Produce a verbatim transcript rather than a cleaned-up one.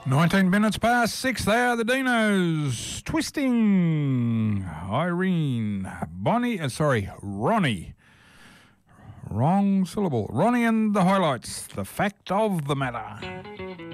nineteen minutes past six, they are the Dinos. Twisting. Irene. Bonnie, uh, sorry, Ronnie. Wrong syllable. Ronnie and the highlights. The fact of the matter.